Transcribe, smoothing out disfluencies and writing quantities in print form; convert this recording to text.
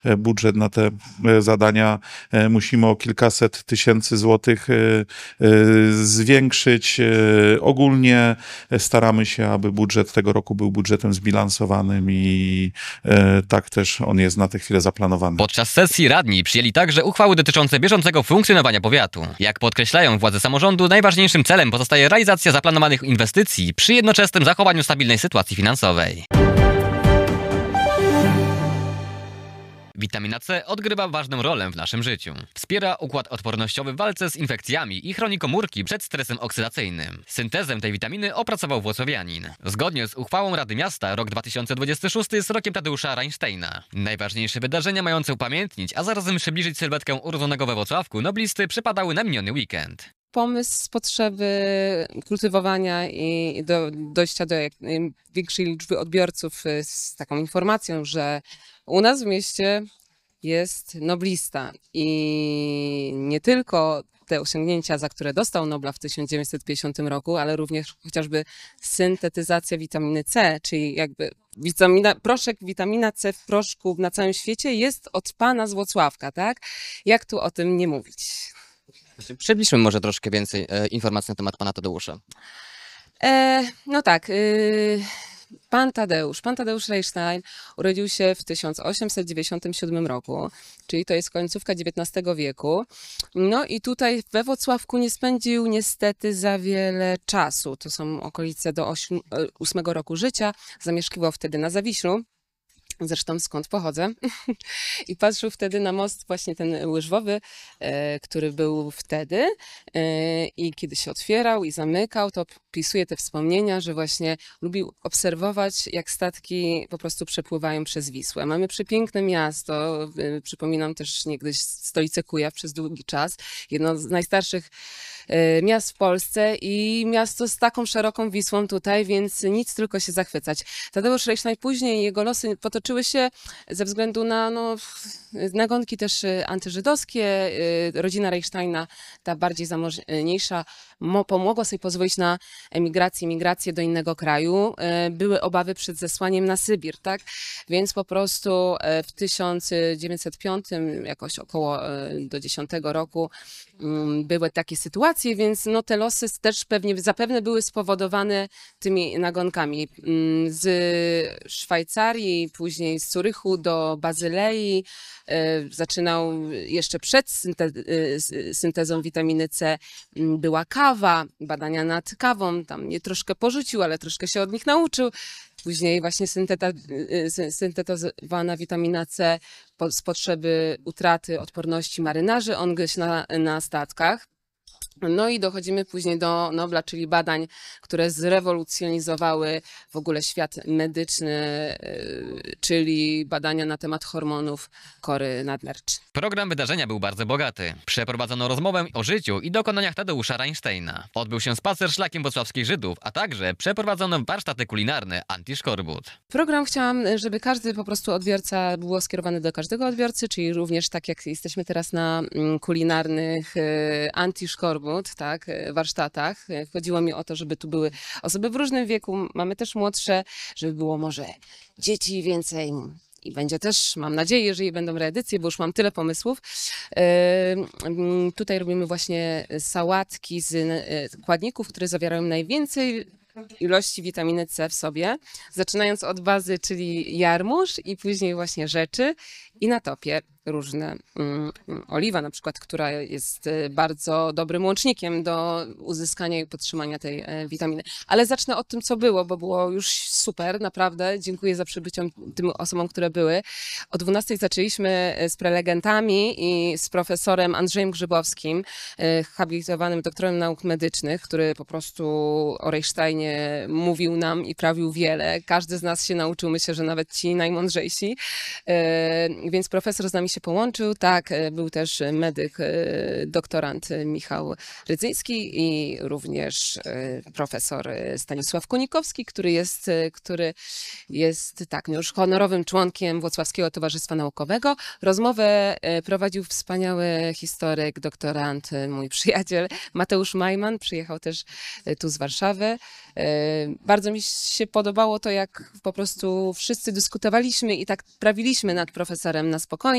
budżet na te zadania musimy o kilkaset tysięcy złotych zwiększyć. Ogólnie staramy się, aby budżet tego roku był budżetem zbilansowanym i tak też on jest na tę chwilę zaplanowany. Podczas sesji radni przyjęli także uchwały dotyczące bieżącego funkcjonowania powiatu. Jak podkreślają władze samorządu, najważniejszym celem pozostaje realizacja zaplanowanych inwestycji przy jednoczesnym zachowaniu stabilnej sytuacji finansowej. Witamina C odgrywa ważną rolę w naszym życiu. Wspiera układ odpornościowy w walce z infekcjami i chroni komórki przed stresem oksydacyjnym. Syntezę tej witaminy opracował włocławianin. Zgodnie z uchwałą Rady Miasta rok 2026 jest rokiem Tadeusza Reinsteina. Najważniejsze wydarzenia mające upamiętnić, a zarazem przybliżyć sylwetkę urodzonego we Włocławku noblisty przypadały na miniony weekend. Pomysł z potrzeby kultywowania i dojścia do większej liczby odbiorców z taką informacją, że u nas w mieście jest noblista i nie tylko te osiągnięcia, za które dostał Nobla w 1950 roku, ale również chociażby syntetyzacja witaminy C, czyli jakby proszek witamina C w proszku na całym świecie jest od pana z Włocławka, tak? Jak tu o tym nie mówić? Przybliżmy może troszkę więcej informacji na temat pana Tadeusza. No tak, pan Tadeusz Reinstein urodził się w 1897 roku, czyli to jest końcówka XIX wieku. No i tutaj we Włocławku nie spędził niestety za wiele czasu. To są okolice do 8 roku życia. Zamieszkiwał wtedy na Zawiślu. Zresztą skąd pochodzę. I patrzył wtedy na most właśnie ten łyżwowy, który był wtedy i kiedy się otwierał i zamykał, to pisuje te wspomnienia, że właśnie lubił obserwować, jak statki po prostu przepływają przez Wisłę. Mamy przepiękne miasto, przypominam też niegdyś stolicę Kujaw przez długi czas, jedno z najstarszych miast w Polsce i miasto z taką szeroką Wisłą tutaj, więc nic tylko się zachwycać. Tadeusz Reinstein później, jego losy potoczyły się ze względu na nagonki też antyżydowskie. Rodzina Reinsteina, ta bardziej zamożniejsza, pomogła sobie pozwolić na migrację do innego kraju. Były obawy przed zesłaniem na Sybir, tak? Więc po prostu w 1905, jakoś około do 10 roku, były takie sytuacje, więc no te losy też zapewne były spowodowane tymi nagonkami. Z Szwajcarii, później z Zurychu do Bazylei. Zaczynał jeszcze przed syntezą witaminy C, była kawa, badania nad kawą, tam mnie troszkę porzucił, ale troszkę się od nich nauczył. Później właśnie syntetyzowana witamina C z potrzeby utraty odporności marynarzy, on gdzieś na statkach. No i dochodzimy później do Nobla, czyli badań, które zrewolucjonizowały w ogóle świat medyczny, czyli badania na temat hormonów kory nadnercznej. Program wydarzenia był bardzo bogaty. Przeprowadzono rozmowę o życiu i dokonaniach Tadeusza Reinsteina. Odbył się spacer szlakiem włocławskich Żydów, a także przeprowadzono warsztaty kulinarne Anti-Szkorbut. Program chciałam, żeby każdy po prostu odbiorca było skierowany do każdego odbiorcy, czyli również tak jak jesteśmy teraz na kulinarnych Anti-Szkorbut, tak, warsztatach. Chodziło mi o to, żeby tu były osoby w różnym wieku, mamy też młodsze, żeby było może dzieci więcej. I będzie też, mam nadzieję, jeżeli będą reedycje, bo już mam tyle pomysłów. Tutaj robimy właśnie sałatki z składników, które zawierają najwięcej ilości witaminy C w sobie, zaczynając od bazy, czyli jarmuż i później właśnie rzeczy i na topie różne oliwa na przykład, która jest bardzo dobrym łącznikiem do uzyskania i podtrzymania tej witaminy. Ale zacznę od tym, co było, bo było już super, naprawdę. Dziękuję za przybycie tym osobom, które były. O 12 zaczęliśmy z prelegentami i z profesorem Andrzejem Grzybowskim, habilitowanym doktorem nauk medycznych, który po prostu o Reinsteinie mówił nam i prawił wiele. Każdy z nas się nauczył, myślę, że nawet ci najmądrzejsi. Więc profesor z nami się połączył. Tak, był też medyk, doktorant Michał Rydzyński i również profesor Stanisław Kunikowski, który jest tak, już honorowym członkiem Włocławskiego Towarzystwa Naukowego. Rozmowę prowadził wspaniały historyk, doktorant, mój przyjaciel Mateusz Majman, przyjechał też tu z Warszawy. Bardzo mi się podobało to, jak po prostu wszyscy dyskutowaliśmy i tak prawiliśmy nad profesorem na spokojnie.